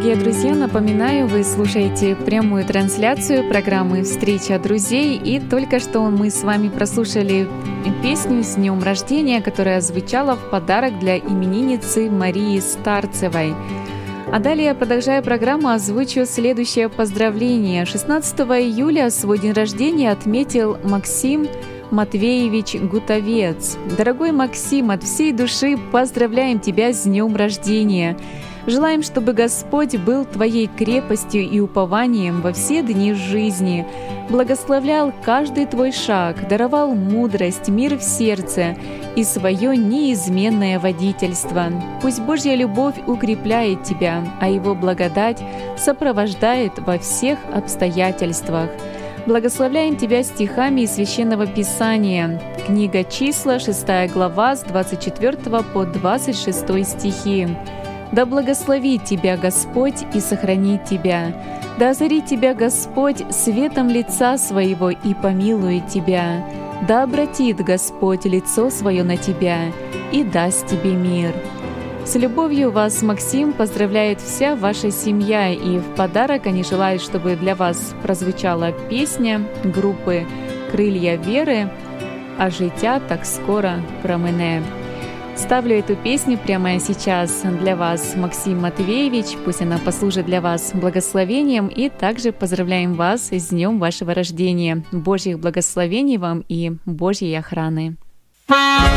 Дорогие друзья, напоминаю, вы слушаете прямую трансляцию программы «Встреча друзей». И только что мы с вами прослушали песню «С днем рождения», которая звучала в подарок для именинницы Марии Старцевой. А далее, продолжая программу, озвучу следующее поздравление. 16 июля свой день рождения отметил Максим Матвеевич Гутовец. Дорогой Максим, от всей души поздравляем тебя с днем рождения. Желаем, чтобы Господь был твоей крепостью и упованием во все дни жизни, благословлял каждый твой шаг, даровал мудрость, мир в сердце и свое неизменное водительство. Пусть Божья любовь укрепляет тебя, а Его благодать сопровождает во всех обстоятельствах. Благословляем тебя стихами из Священного Писания. Книга Числа, 6 глава, с 24 по 26 стихи. «Да благословит тебя Господь и сохранит тебя. Да озарит тебя Господь светом лица своего и помилует тебя. Да обратит Господь лицо свое на тебя и даст тебе мир». С любовью вас, Максим, поздравляет вся ваша семья, и в подарок они желают, чтобы для вас прозвучала песня группы «Крылья веры» «А життя так скоро промине». Ставлю эту песню прямо сейчас для вас, Максим Матвеевич. Пусть она послужит для вас благословением. И также поздравляем вас с днем вашего рождения. Божьих благословений вам и Божьей охраны.